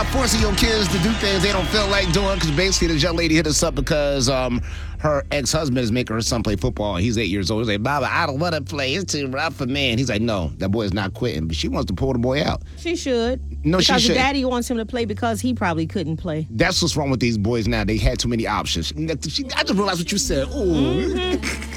forcing your kids to do things they don't feel like doing. Because basically, this young lady hit us up because her ex-husband is making her son play football. He's 8 years old. He's like, Baba, I don't want to play. It's too rough for me. And he's like, no, that boy is not quitting. But she wants to pull the boy out. She should. No, she because should. the daddy wants him to play because he probably couldn't play. That's what's wrong with these boys now. They had too many options. I just realized what you said. Ooh.